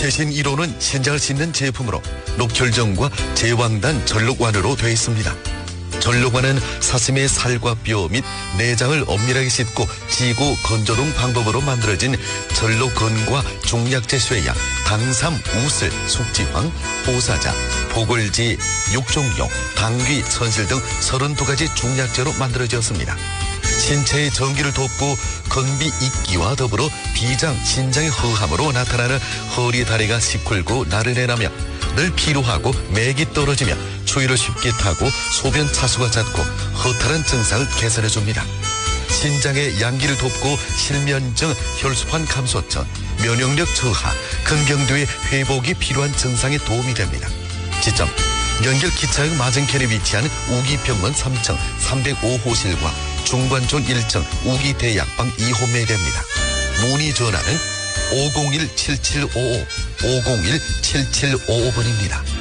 최신 1호는 신장을 씻는 제품으로 녹혈정과 제왕단 전록완으로 되어 있습니다. 전록완은 사슴의 살과 뼈 및 내장을 엄밀하게 씻고 지고 건조동 방법으로 만들어진 전록건과 종약제 쇠약, 당삼, 우슬, 숙지황, 보사자, 보골지, 육종용, 당귀, 선실 등 32가지 중약제로 만들어졌습니다. 신체의 전기를 돕고 건비 있기와 더불어 비장, 신장의 허함으로 나타나는 허리 다리가 시큰고 나른해나며 늘 피로하고 맥이 떨어지며 추위를 쉽게 타고 소변 차수가 잦고 허탈한 증상을 개선해줍니다. 신장의 양기를 돕고 실면증, 혈소판 감소증, 면역력 저하, 근경도의 회복이 필요한 증상에 도움이 됩니다. 지점 연결 기차역 맞은편에 위치한 우기병원 3층 305호실과 중관촌 1층 우기대약방 2호 매대입니다. 문의 전화는 501-7755, 501-7755번입니다.